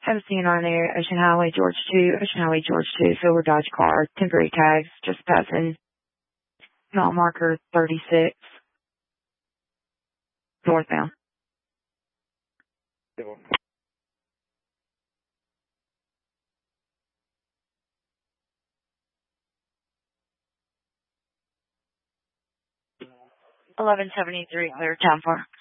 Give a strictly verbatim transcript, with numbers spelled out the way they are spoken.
seventeen on there, Ocean Highway, George two, Ocean Highway, George two, silver Dodge car, temporary tags, just passing, mile marker thirty-six, northbound. eleven seventy-three, clear town for.